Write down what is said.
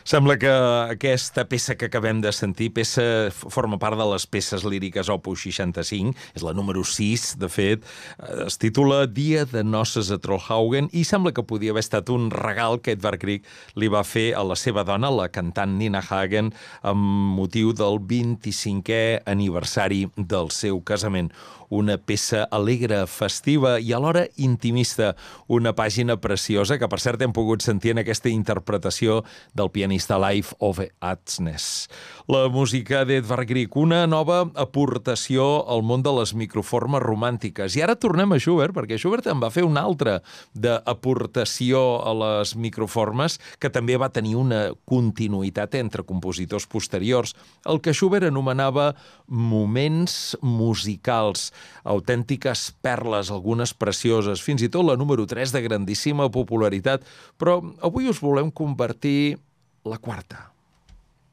Sembla que aquesta peça que acabem de sentir forma part de les peces líriques Opus 65, és la número 6, de fet, es titula Dia de noces a Trollhaugen i sembla que podia haver estat un regal que Edvard Grieg li va fer a la seva dona, la cantant Nina Hagen, amb motiu del 25è aniversari del seu casament. Una peça alegre, festiva i alhora intimista. Una pàgina preciosa que, per cert, hem pogut sentir en aquesta interpretació del pianista live Ove Adsnes. La música d'Edvard Grieg, una nova aportació al món de les microformes romàntiques. I ara tornem a Schubert, perquè Schubert en va fer una altra d'aportació a les microformes que també va tenir una continuïtat entre compositors posteriors, el que Schubert anomenava moments musicals, autèntiques perles, algunes precioses, fins i tot la número 3 de grandíssima popularitat, però avui us volem compartir la quarta.